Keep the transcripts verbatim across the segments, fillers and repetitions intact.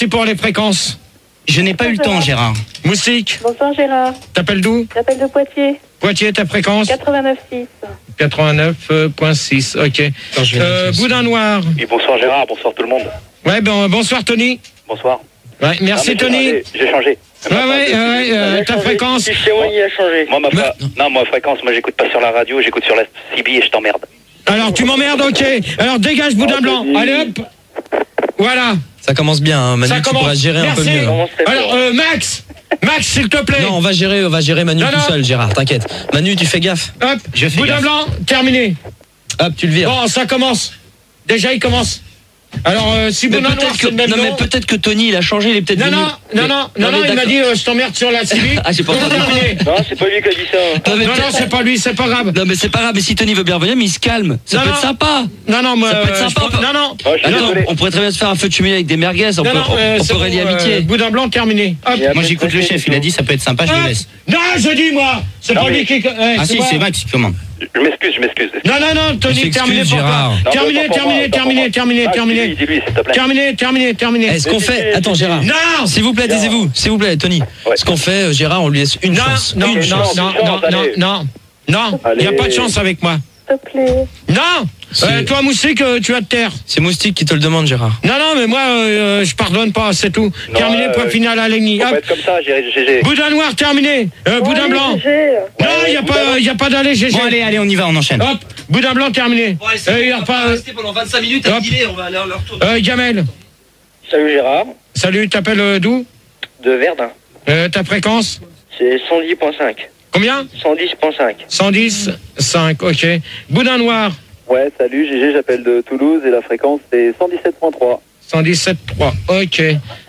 C'est pour les fréquences. Je n'ai pas eu le temps, Gérard. Moustique. Bonsoir Gérard. T'appelles d'où? J'appelle de Poitiers. Poitiers, ta fréquence? quatre-vingt-neuf virgule six. quatre-vingt-neuf virgule six, ok. Euh, Boudin Noir. Oui, bonsoir Gérard, bonsoir tout le monde. Ouais, bon, bonsoir Tony. Bonsoir. Ouais, merci non, Tony. Changé, j'ai changé. Ouais, ouais, ouais, ouais euh, ta fréquence. Si c'est il a changé. Moi, ma fra... Non, moi, fréquence, moi, j'écoute pas sur la radio, j'écoute sur la C B et je t'emmerde. Alors, tu m'emmerdes, ok. Alors, dégage Boudin oh, Blanc. Allez, hop. Voilà. Ça commence bien, hein. Manu, ça tu commence... pourras gérer merci. un peu mieux. Hein. Alors, euh, Max. Max, s'il te plaît. Non, on va gérer, on va gérer Manu non, tout non. seul, Gérard, t'inquiète. Manu, tu fais gaffe. Hop, je fais Boudin gaffe. Blanc, terminé. Hop, tu le vires. Bon, ça commence. Déjà, il commence. Alors, euh, si Boudin Noir, que, non, mais peut-être que Tony, il a changé, il est peut-être non, venu. non, non, non, non, non, il m'a dit, euh, je t'emmerde sur la C B. Ah, j'ai pas entendu. Non, c'est pas lui qui a dit ça. Non, non, non c'est pas lui, c'est pas grave. Non, mais c'est pas grave, mais si Tony veut bien revenir, mais il se calme. Ça non, peut non. être sympa. Non, non, moi. Ça peut être sympa. Euh, non, non. Oh, Attends, on pourrait très bien se faire un feu de cheminée avec des merguez. On non, peut, non, euh, on peut relier bon, amitié. Euh, Boudin Blanc, terminé. Hop. Moi, j'écoute le chef, il a dit ça peut être sympa, je le laisse. Non, je dis, moi. C'est pas lui qui. Ah, si, c'est Max qui commande. Je m'excuse, je m'excuse. Non, non, non, Tony, terminé pour toi. Terminé, terminé, terminé, terminé, terminé. Terminé, terminé, terminé. Est-ce qu'on fait. Attends, Gérard. Non. S'il vous plaît, taisez-vous. S'il vous plaît, Tony. Ce qu'on fait, Gérard, on lui laisse une chance. Non, une non, chance. non, non, non, non. Non, il n'y a pas de chance avec moi. S'il te plaît. Non. Euh, toi, Moustique, euh, tu vas te taire. C'est Moustique qui te le demande, Gérard. Non, non, mais moi, euh, je pardonne pas, c'est tout. Non, terminé, euh, point final à Legny. Faut pas être comme ça, G G. Boudin Noir, terminé. Euh, bon, Boudin allez, Blanc. G G. Non, il n'y a, a pas d'aller, G G. Bon, allez, allez, on y va, on enchaîne. Hop, Boudin Blanc, terminé. Bon, allez, euh, on va pas rester pendant vingt-cinq minutes à dealer, on va aller à leur tour. Euh, Gamel. Salut Gérard. Salut, t'appelles euh, d'où? De Verdun. Euh, ta fréquence? C'est cent dix virgule cinq. Combien? cent dix virgule cinq. cent dix virgule cinq, ok. Boudin Noir. Ouais, salut, G G, j'appelle de Toulouse et la fréquence c'est cent dix-sept virgule trois. cent dix-sept virgule trois, ok.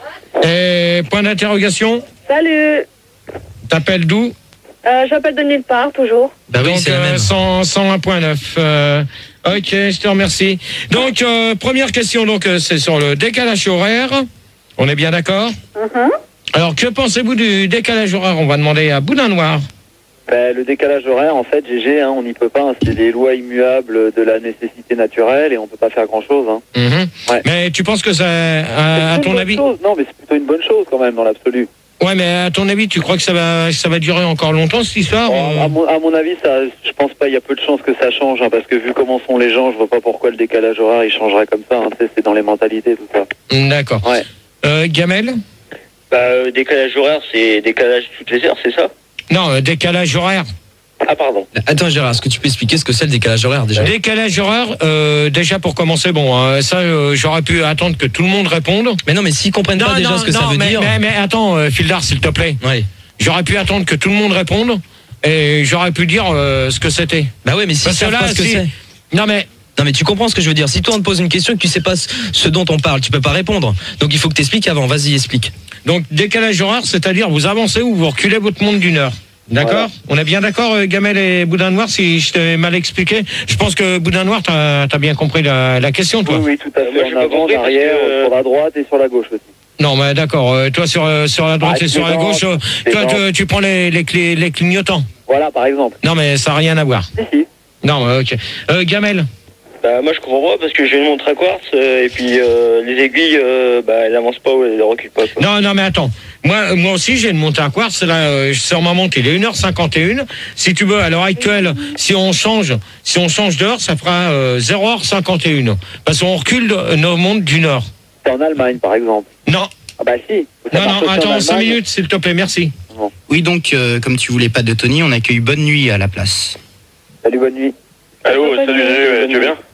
Et point d'interrogation? Salut. T'appelles d'où? Euh, J'appelle de nulle part, toujours. Bah oui, donc, c'est la même. Euh, cent, cent un virgule neuf. Euh, ok, je te remercie. Donc, euh, première question, donc euh, c'est sur le décalage horaire. On est bien d'accord? Mm-hmm. Alors, que pensez-vous du décalage horaire? On va demander à Boudin Noir. Ben, le décalage horaire, en fait, G G, hein, on n'y peut pas. Hein, c'est des lois immuables de la nécessité naturelle et on peut pas faire grand-chose. Hein. Mm-hmm. Ouais. Mais tu penses que ça, à, à ton avis... Chose. Non, mais c'est plutôt une bonne chose quand même dans l'absolu. Ouais, mais à ton avis, tu crois que ça va, ça va durer encore longtemps cette histoire? Oh, euh... à, mon, à mon avis, ça, je pense pas. Il y a peu de chances que ça change, hein, parce que vu comment sont les gens, je vois pas pourquoi le décalage horaire il changerait comme ça. Hein, c'est dans les mentalités, tout ça. D'accord. Ouais. Euh, Gamel? Bah, euh, décalage horaire, c'est décalage toutes les heures, c'est ça? Non, euh, décalage horaire. Ah, pardon. Attends, Gérard, est-ce que tu peux expliquer ce que c'est le décalage horaire déjà? Décalage horaire, euh, déjà pour commencer, bon, euh, ça, euh, j'aurais pu attendre que tout le monde réponde. Mais non, mais s'ils comprennent non, pas déjà non, ce que non, ça veut mais, dire. Mais, mais attends, euh, Fildar, s'il te plaît. Oui. J'aurais pu attendre que tout le monde réponde et j'aurais pu dire euh, ce que c'était. Bah oui, mais si ça pas ce que si... c'est. Non, mais. Non, mais tu comprends ce que je veux dire. Si toi on te pose une question et que tu sais pas ce dont on parle, tu peux pas répondre. Donc il faut que tu expliques avant. Vas-y, explique. Donc décalage horaire, c'est-à-dire vous avancez ou vous reculez votre monde d'une heure. D'accord, voilà. On est bien d'accord, euh, Gamel et Boudin Noir, si je t'ai mal expliqué. Je pense que Boudin Noir, t'as as bien compris la, la question, toi. Oui, oui, tout à fait. Euh, en avant, en arrière, que... sur la droite et sur la gauche aussi. Non, mais d'accord. Euh, toi, sur, euh, sur la droite ah, et sur la gauche, euh, toi, tu, tu prends les, les, les, les clignotants. Voilà, par exemple. Non, mais ça n'a rien à voir. Si, si. Non, ok. Euh, Gamel? Bah, moi je comprends pas parce que j'ai une montre à quartz euh, et puis euh, les aiguilles euh, bah elles avancent pas ou elles reculent pas quoi. Non non mais attends, moi moi aussi j'ai une montre à quartz là, euh, sur ma montre il est une heure cinquante et une. Si tu veux à l'heure actuelle, si on change si on change d'heure, ça fera euh, zéro heure cinquante et une parce qu'on recule de, nos montres d'une heure. C'est en Allemagne par exemple. Non. Ah bah si. Non non, attends cinq minutes s'il te plaît, merci. Bon. Oui donc euh, comme tu voulais pas de Tony, on accueille Bonne Nuit à la place. Salut, bonne nuit. Allô, salut Gégé, tu vas bien?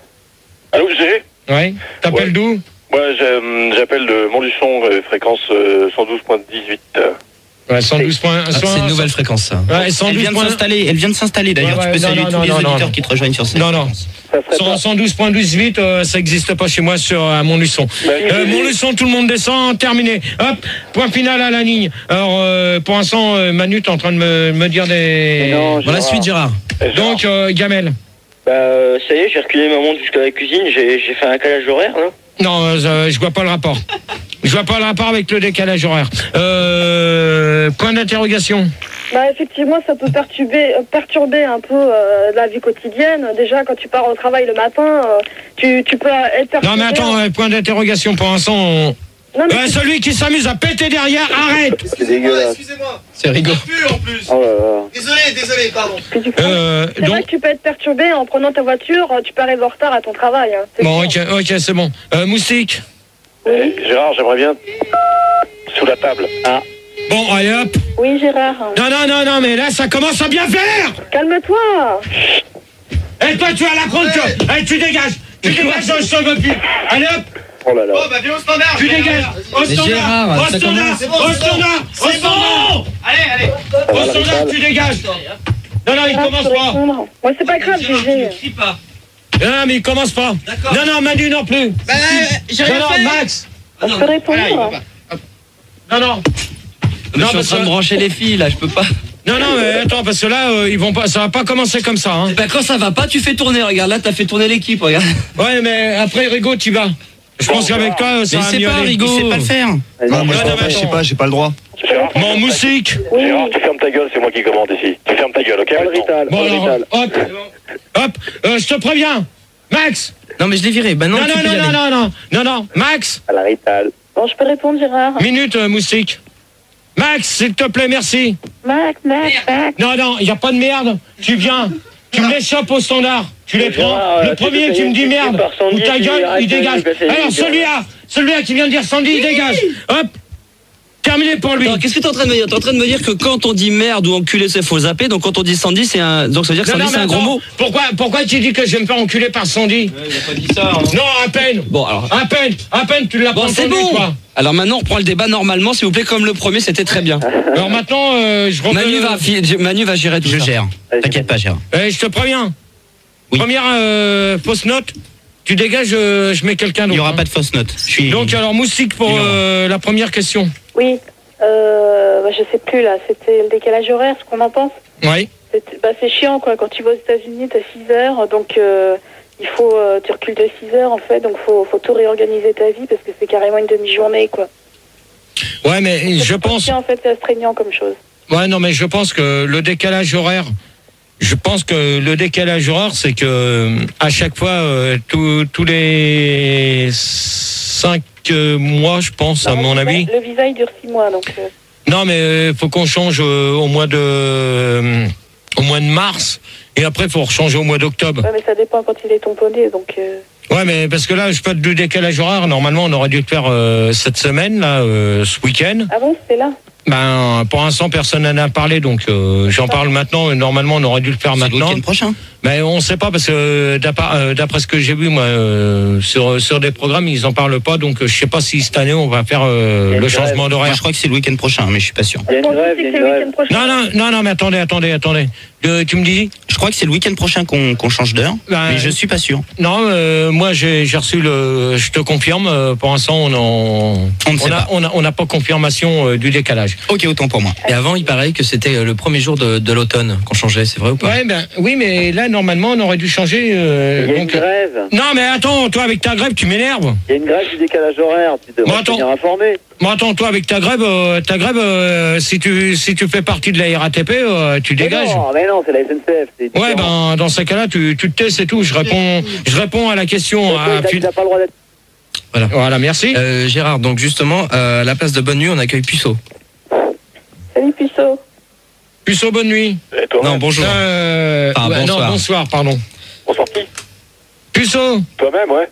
Allô, Gégé? Ouais. T'appelles ouais. D'où? Moi, ouais, j'appelle de Montluçon, euh, fréquence euh, cent douze virgule dix-huit. Euh. Ouais, cent douze. Ah, c'est une nouvelle fréquence, ça. Ouais, cent douze. Elle vient de s'installer. Elle vient de s'installer. D'ailleurs, ouais, ouais, tu peux non, saluer non, tous non, les non, auditeurs non. qui te rejoignent sur cette. Non, non. cent douze virgule dix-huit, euh, ça n'existe pas chez moi sur à Montluçon. Euh, Montluçon, tout le monde descend, terminé. Hop, point final à la ligne. Alors, euh, pour l'instant, euh, Manu, t'es en train de me, me dire des. Non, dans la suite, Gérard. Donc, euh, Gamel. Bah, euh, ça y est, j'ai reculé ma montre jusqu'à la cuisine. J'ai fait un calage horaire, là. Non, euh, je vois pas le rapport. Je vois pas le rapport avec le décalage horaire. Euh, point d'interrogation. Bah effectivement, ça peut perturber, perturber un peu euh, la vie quotidienne. Déjà, quand tu pars au travail le matin, euh, tu, tu peux être perturbé. Non mais attends, euh, point d'interrogation. Pour l'instant, on, Non, mais Euh, celui qui s'amuse à péter derrière, arrête. C'est dégueulasse. Excusez-moi. C'est rigolo. Plus en plus. Oh là là. Désolé, désolé, pardon. c'est du fou. Euh, C'est vrai donc, que tu peux être perturbé en prenant ta voiture, tu peux arriver en retard à ton travail. Hein. C'est bon, sûr. ok, ok, c'est bon. Euh, Moustique. Eh, Gérard, j'aimerais bien sous la table. Ah. Bon, allez hop. Oui, Gérard. Non, non, non, non, mais là, ça commence à bien faire. Calme-toi. Et toi, tu as la compte. Allez, tu dégages. Tu dégages, je ne veux plus. Allez hop. Oh là là. Bon, bah viens au standard. Tu dégages. Au Mais standard. Gérard, Au ça standard. commence. C'est bon, Au c'est bon. standard. Au C'est standard. bon. Allez, allez. Au standard, tu dégages. Non, non, il Gérard, commence je peux pas. répondre. Ouais, c'est pas grave, Gérard, tu Gégé. ne cries pas. Non, mais il commence pas. D'accord. Non, non, Manu non plus. Bah, j'ai Non, rien non, fait. Max. Ah, Je non, peux voilà, il va répondre. pas. Non, non. Je suis en parce train de que- brancher les filles là, je peux pas. non, non, mais attends, parce que là, euh, ils vont pas, ça va pas commencer comme ça. Hein. Bah quand ça va pas, tu fais tourner. Regarde là, t'as fait tourner l'équipe. Regarde. Ouais, mais après, Rigaud, tu vas. Je pense qu'avec toi, ça Mais va c'est mieux pas aller. Rigaud. Il sait pas le faire. Vas-y. Non, moi Non, je, non, sais pas, mais je sais attends. pas, j'ai pas le droit. Gérard, Mon Moussique. Oui. Gérard, tu fermes ta gueule, c'est moi qui commande ici. Tu fermes ta gueule, ok? Paul Rital, Bon, Paul alors, Rital. hop, hop, euh, je te préviens. Max. Non mais je l'ai viré. Bah non, Non, tu non, peux y non, aller. non, non, non, non, non, Max. À la Rital. Bon, je peux répondre, Gérard. Minute, euh, Moussique. Max, s'il te plaît, merci. Max, Max, Max. Non, non, il n'y a pas de merde. Tu viens, tu me les chopes au standard. Tu les prends. Gérard, Le euh, premier, tu te tu me dis fais merde. par Sandy, Ou ta tu gueule, arrêtes il de dégage. lui casser les Alors, gueules. celui-là, celui-là qui vient de dire Sandy, il dégage. Hop. Terminé pour lui. Attends, qu'est-ce que t'es en train de me dire? T'es en train de me dire que quand on dit merde ou enculé, c'est faut zapper. Donc quand on dit Sandy, c'est un. Donc ça veut dire que Non, Sandy, non, c'est mais un gros attends, mot. Pourquoi, pourquoi tu dis que je vais me faire enculer par Sandy? Il a pas dit ça. hein. Non, à peine. Bon alors. À peine, à peine, tu l'as pas Bon, c'est entendu, bon. quoi. Alors maintenant, on reprend le débat normalement, s'il vous plaît, comme le premier, c'était très bien. Alors maintenant, euh, je reviens. Manu va, fi- Manu va gérer tout Je ça. gère. Vas-y, T'inquiète pas, Gérard. Eh, je te préviens. Oui. Première euh, fausse note. Tu dégages, euh, je mets quelqu'un Il d'autre. n'y aura hein. pas de fausse note. Je suis. Donc alors Moussique pour Il y aura. euh, la première question. Oui. Euh, bah, je sais plus, là. C'était le décalage horaire, ce qu'on en pense. Oui. C'est bah, c'est chiant, quoi. Quand tu vas aux États-Unis, t'as six heures. Donc, euh, il faut. Euh, tu recules de six heures, en fait. Donc, faut, faut tout réorganiser ta vie parce que c'est carrément une demi-journée, quoi. Ouais, mais je C'est pense. chiant, en fait, c'est astreignant comme chose. Ouais, non, mais je pense que le décalage horaire. Je pense que le décalage horaire, c'est que euh, à chaque fois, euh, tous tous les cinq euh, mois, je pense, à Non, mon le avis. visa- Le visa, il dure six mois, donc. euh, Non, mais euh, faut qu'on change euh, au mois de euh, au mois de mars. Et après, faut rechanger au mois d'octobre. ouais, mais ça dépend quand il est tamponné, donc. Euh... Ouais, mais parce que là, je peux du décalage horaire. Normalement, on aurait dû le faire euh, cette semaine, là, euh, ce week-end. Ah bon, c'était là. Ben, pour l'instant, personne n'en a parlé, donc euh, j'en parle maintenant. Normalement, on aurait dû le faire C'est le maintenant. week-end prochain. Mais on ne sait pas parce que euh, d'après euh, d'après ce que j'ai vu, moi, euh, sur sur des programmes, ils en parlent pas. Donc, euh, je sais pas si cette année on va faire euh, Il y a le une changement grève. Moi, d'horaire. je crois que c'est le week-end prochain, mais je suis pas sûr. Il y a une Bon, grève, tu il y sais a que une c'est le grève. week-end prochain. Non, non, non, non, mais attendez, attendez, attendez. Euh, tu me dis? Je crois que c'est le week-end prochain qu'on qu'on change d'heure, Ben, mais je suis pas sûr. Non, euh, moi j'ai j'ai reçu le. Je te confirme. euh, pour l'instant, on en, On ne sait a, pas. on a on n'a pas confirmation euh, du décalage. Ok, autant pour moi. Et avant, il paraît que c'était euh, le premier jour de, de l'automne qu'on changeait, c'est vrai ou pas? Ouais, ben oui, mais là normalement, on aurait dû changer. euh, Il y a une donc, euh, grève. non, mais attends, toi avec ta grève, tu m'énerves. Il y a une grève du décalage horaire. Tu devrais Bon, attends. te tenir informé. Moi, attends, toi avec ta grève, euh, ta grève, euh, si tu si tu fais partie de la R A T P, euh, tu Mais dégages. non, mais non, c'est la S N C F. c'est Ouais, différent. ben dans ces cas-là, tu tu te tais, c'est tout. Je réponds, je réponds à la question. Toi, À, t'as- t'as pas le droit d'être. voilà, merci. Euh, Gérard, donc justement, euh, à la place de Bonne Nuit, on accueille Puceau. Salut, Puceau. Puceau, bonne nuit. Et toi, Non, bonjour. Euh, Ah, ouais, bonsoir. Non, bonsoir, pardon. bonsoir qui Puceau. Toi-même, ouais.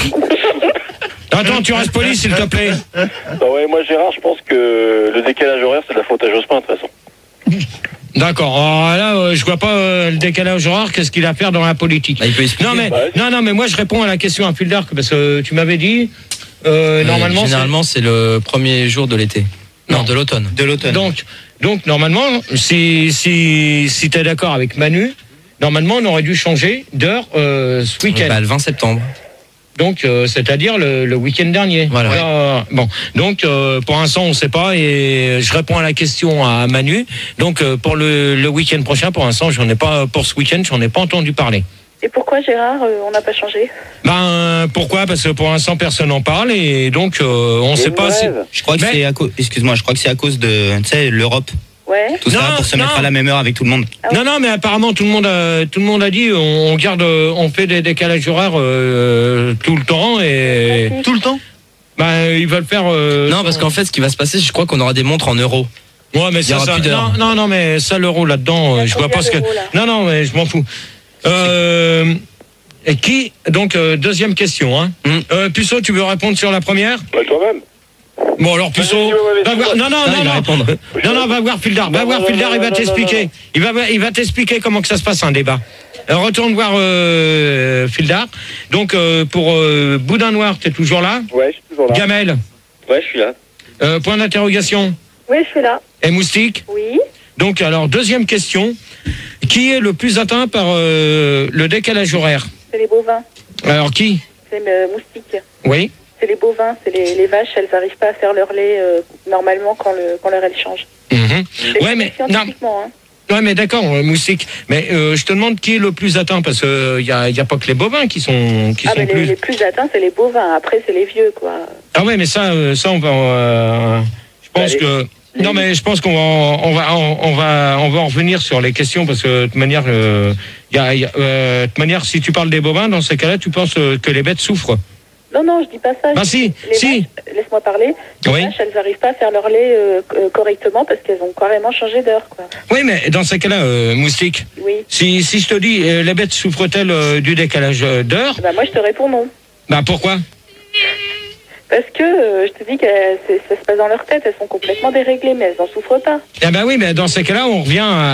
Attends, tu restes poli, s'il te plaît. Bah ouais, moi Gérard, je pense que le décalage horaire, c'est de la faute à Jospin, de toute façon. D'accord. Alors là, euh, je vois pas euh, le décalage horaire. Qu'est-ce qu'il a à faire dans la politique? Bah, il peut expliquer. Non mais Ouais. non non mais moi je réponds à la question à fil d'arc parce que tu m'avais dit euh, Euh, normalement. généralement, c'est le premier jour de l'été. Non, Non. de l'automne. De c'est- l'automne. Donc donc normalement si si si t'es d'accord avec Manu, normalement on aurait dû changer d'heure euh, ce week-end. Bah, le vingt septembre. Donc euh, c'est-à-dire le, le week-end dernier. Voilà. Euh, bon donc euh, pour l'instant on sait pas et je réponds à la question à Manu. Donc euh, pour le, le week-end prochain, pour l'instant j'en ai pas pour ce week-end j'en ai pas entendu parler. Et pourquoi, Gérard, euh, on n'a pas changé? Ben euh, pourquoi? Parce que pour l'instant personne n'en parle et donc euh, on Il y a sait une pas si. grève. Je crois que Mais- c'est à cause. Excuse-moi, je crois que c'est à cause de, tu sais, l'Europe. Ouais. Tout ça Non, pour se non. mettre à la même heure avec tout le monde. Non, non, mais apparemment tout le monde a, tout le monde a dit, on, on garde, euh, on fait des décalages horaires euh, tout le temps et Merci. Tout le temps? Bah, ils veulent faire. Euh, Non, parce qu'en fait, ce qui va se passer, je crois qu'on aura des montres en euros. Ouais, mais Il y ça, aura ça plus d'heures. non, non, non, mais ça, l'euro là-dedans, euh, je vois pas ce que. Non, non, mais je m'en fous. Euh, et qui donc euh, deuxième question. Hein. Mm. Euh, Puceau, tu veux répondre sur la première? Bah, toi-même. Bon alors Puceau, va voir. Non non Ah, non il va non. répondre. Non non, va voir Fildar. Va Non, voir non, Fildar, non, il va non, t'expliquer. non, Il va il va t'expliquer comment que ça se passe un débat. Euh, retourne voir euh, Fildar. Donc euh, pour euh, Boudin Noir, t'es toujours là? Ouais, je suis toujours là. Gamel, Ouais, je suis là. euh, point d'interrogation. Oui, je suis là. Et Moustique. Oui. Donc alors deuxième question. Qui est le plus atteint par euh, le décalage horaire? C'est les bovins. Alors qui? C'est le moustique. Oui. C'est les bovins. C'est les, les vaches. Elles n'arrivent pas à faire leur lait euh, normalement quand, le, quand leur lait change. Mhm. C'est Ouais mais non. scientifiquement, hein. Ouais mais d'accord, euh, Moustique. Mais euh, je te demande qui est le plus atteint parce que il y a, y a pas que les bovins qui sont qui Ah, sont mais les, plus. les plus atteints, c'est les bovins. Après, c'est les vieux, quoi. Ah ouais, mais ça, euh, ça on va. euh, je pense Allez. que. Non, mais je pense qu'on va, on va, on, on va, on va en revenir sur les questions parce que de toute manière, euh, y a, y a, euh, de toute manière, si tu parles des bovins, dans ces cas-là, tu penses euh, que les bêtes souffrent. Non, non, je dis pas ça. Bah Je si, dis- les si. vaches, laisse-moi parler. Les Oui. vaches, elles n'arrivent pas à faire leur lait euh, euh, correctement parce qu'elles ont carrément changé d'heure, quoi. Oui, mais dans ces cas-là, euh, Moustique, Oui. si, si je te dis, euh, les bêtes souffrent-elles euh, du décalage euh, d'heure? Bah, moi, je te réponds non. Bah pourquoi? Parce que euh, je te dis que euh, c'est- ça se passe dans leur tête. Elles sont complètement déréglées, mais elles n'en souffrent pas. Eh ben oui, mais dans ces cas-là, on revient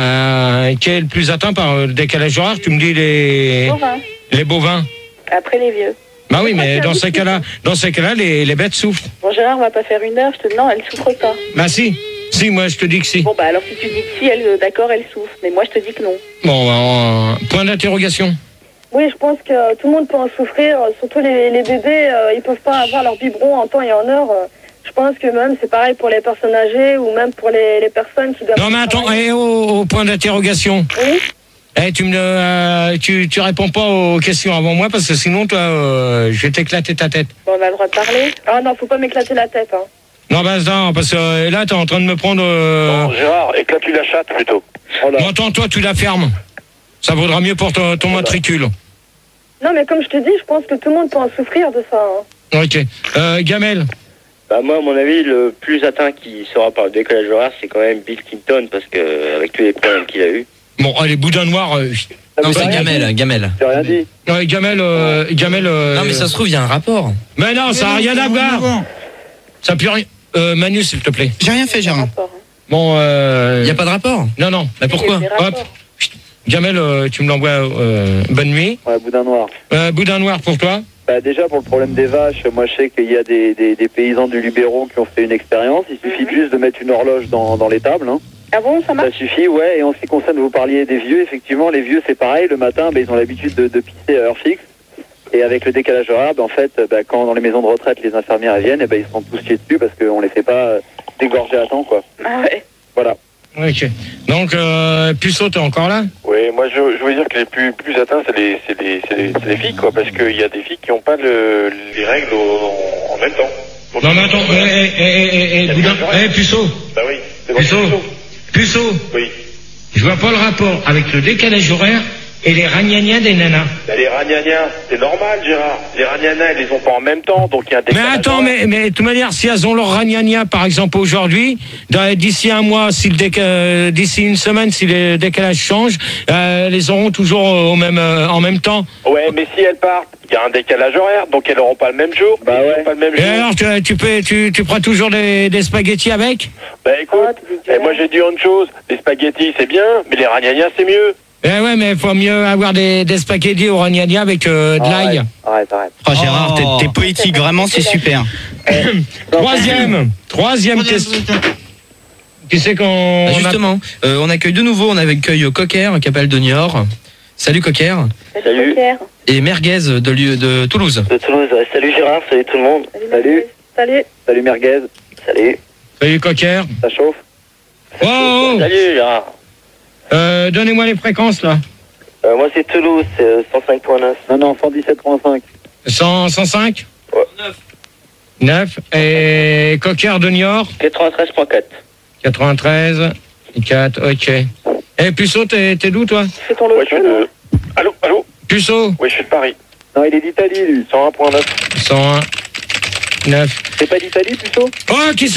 à qui est le plus atteint par euh, le décalage horaire? Tu me dis les, Bovins. les bovins. Après, les vieux. Bah oui, mais dans ces cas-là, dans ces cas-là, les, les bêtes souffrent. Bon, Gérard, on va pas faire une heure. Je te dis non, elles souffrent pas. Bah si, si, moi je te dis que si. Bon, bah alors si tu dis que si, elles, euh, d'accord, elles souffrent. Mais moi, je te dis que non. Bon, bah, on- point d'interrogation. Oui, je pense que tout le monde peut en souffrir, euh, surtout les, les bébés, euh, ils peuvent pas avoir leur biberon en temps et en heure. euh. Je pense que même c'est pareil pour les personnes âgées ou même pour les, les personnes qui doivent... Non mais attends, eh, au, au point d'interrogation. Oui. Eh, tu me, euh, tu, tu réponds pas aux questions avant moi parce que sinon toi, euh, je vais t'éclater ta tête. Bon, on a le droit de parler. Ah non, faut pas m'éclater la tête. Hein. Non bah non, parce que euh, là t'es en train de me prendre. Euh... Non, Gérard, éclate-lui la chatte plutôt. Voilà. Bon, attends, toi tu la fermes. Ça vaudra mieux pour ton, ton matricule. Non, mais comme je te dis, je pense que tout le monde peut en souffrir de ça. Hein. Ok. Euh, Gamel. Bah moi, à mon avis, le plus atteint qui sera par le décalage horaire, c'est quand même Bill Clinton, parce que avec tous les problèmes qu'il a eu. Bon, allez, boudin noir. Euh... Non, c'est rien Gamel, Gamel. J'ai rien dit. Ouais, Gamel, euh, Gamel. Euh... Non, mais ça se trouve, il y a un rapport. Mais non, ça n'a rien à voir. Ça n'a plus rien. Euh, Manu, s'il te plaît. J'ai rien fait, Gérard. Rapport, hein. Bon. Euh... Il n'y a pas de rapport. Non, non. Mais pourquoi? Il y a des Hop. rapports. Gamel, euh, tu me l'envoies. Euh, bonne nuit. Ouais, boudin noir. Euh, boudin noir pour toi. Bah, déjà, pour le problème des vaches, moi, je sais qu'il y a des, des, des paysans du Luberon qui ont fait une expérience. Il suffit Mhm. juste de mettre une horloge dans, dans les tables. Hein. Ah bon, ça Ça marche? suffit, ouais. Et en ce qui concerne, vous parliez des vieux, effectivement, les vieux, c'est pareil. Le matin, bah, ils ont l'habitude de, de pisser à heure fixe. Et avec le décalage horaire, bah, en fait, bah, quand dans les maisons de retraite, les infirmières elles viennent, et bah, ils se sont tous chiés dessus parce qu'on les fait pas euh, dégorger à temps, quoi. Ah ouais. Voilà. Ok. Donc, euh, Puceau, t'es encore là? Oui, moi je, je veux dire que les plus, plus atteints, c'est les, c'est les, c'est les, c'est les filles, quoi, parce qu'il y a des filles qui n'ont pas le, les règles au- en même temps. Donc, Non, mais attends. Eh, eh, eh, eh, eh, boudin. Eh, Puceau. Bah oui, c'est bon. Puceau. Puceau. Oui. Je vois pas le rapport avec le décalage horaire et les ragnagnas des nanas. Bah, les ragnagnas, c'est normal, Gérard. Les ragnagnas, ils les ont pas en même temps, donc il y a un Mais décalage attends, horaire. mais, mais de toute manière, si elles ont leur ragnagna, par exemple, aujourd'hui, dans- d'ici un mois, si le déca- euh, d'ici une semaine, si le décalage change, euh, elles les auront toujours au même, euh, en même temps. Ouais, mais si elles partent, il y a un décalage horaire, donc elles n'auront pas le même jour. Bah ils ouais. auront pas le même Et jour. alors, tu, tu, peux, tu, tu prends toujours des, des spaghettis avec? Bah écoute, Ah, t'es dégueulasse. et moi j'ai dit autre chose. Les spaghettis, c'est bien, mais les ragnagnas, c'est mieux. Eh ouais, mais il faut mieux avoir des, des spaghettis au ragnagna avec euh, de l'ail. Arrête, arrête. Oh, Gérard, t'es- Oh. t'es poétique, vraiment, c'est super. Troisième, troisième question. Qui c'est qu'on... Bah, on a- justement, euh, on accueille de nouveau, on accueille Cocker, qui appelle de Niort. Salut Cocker. Salut. Pierre. Et Merguez de, Lieu- de Toulouse. De Toulouse, ouais. Salut Gérard, salut tout le monde. Salut. Salut. Salut, merguez. Salut. Salut, Cocker. Ça chauffe? Oh, oh, Salut Gérard. euh, donnez-moi les fréquences, là. Euh, moi c'est Toulouse, c'est euh, cent cinq point neuf. Non, non, cent dix-sept virgule cinq. cent, cent cinq Ouais. neuf. Et Cocker de Niort quatre-vingt-treize point quatre. quatre-vingt-treize, quatre, ok. Eh, Puceau, t'es, t'es d'où, toi? C'est ton Ouais, je lot. suis de... Allô, allô. Puceau, Oui, je suis de Paris. Non, il est d'Italie, lui. cent un point neuf. cent un. neuf. C'est pas d'Italie plutôt? Oh, qui